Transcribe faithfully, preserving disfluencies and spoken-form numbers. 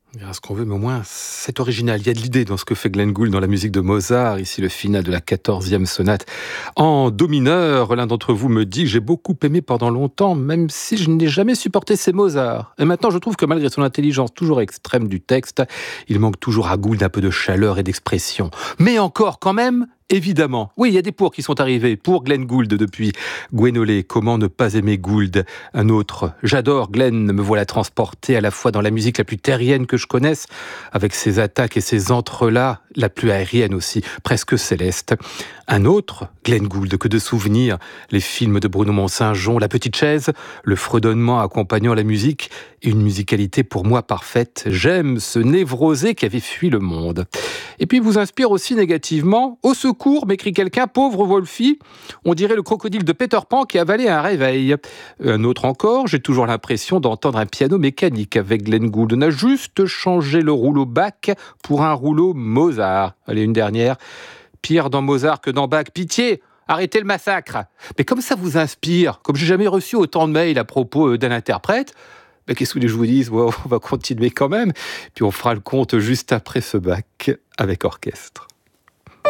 On dira ce qu'on veut, mais au moins, c'est original. Il y a de l'idée dans ce que fait Glenn Gould dans la musique de Mozart. Ici, le final de la quatorzième sonate en do mineur. L'un d'entre vous me dit que j'ai beaucoup aimé pendant longtemps, même si je n'ai jamais supporté ces Mozart. Et maintenant, je trouve que malgré son intelligence toujours extrême du texte, il manque toujours à Gould un peu de chaleur et d'expression. Mais encore, quand même, évidemment. Oui, il y a des pour qui sont arrivés. Pour Glenn Gould depuis Gwenolé. Comment ne pas aimer Gould? Un autre. J'adore Glenn. Me voilà transporté à la fois dans la musique la plus terrienne que je connaisse, avec ses attaques et ses entrelacs, la plus aérienne aussi, presque céleste. Un autre. Glenn Gould. Que de souvenirs. Les films de Bruno Mont-Saint-Jean, La Petite Chaise, le fredonnement accompagnant la musique, une musicalité pour moi parfaite. J'aime ce névrosé qui avait fui le monde. Et puis vous inspire aussi négativement. Au secours, m'écrit quelqu'un, pauvre Wolfie, on dirait le crocodile de Peter Pan qui avalait un réveil. Un autre encore, j'ai toujours l'impression d'entendre un piano mécanique avec Glenn Gould. On a juste changé le rouleau Bach pour un rouleau Mozart. Allez, une dernière. Pire dans Mozart que dans Bach. Pitié, arrêtez le massacre. Mais comme ça vous inspire, comme j'ai jamais reçu autant de mails à propos d'un interprète, ben qu'est-ce que je vous dis, on va continuer quand même. Puis on fera le compte juste après ce Bach avec orchestre.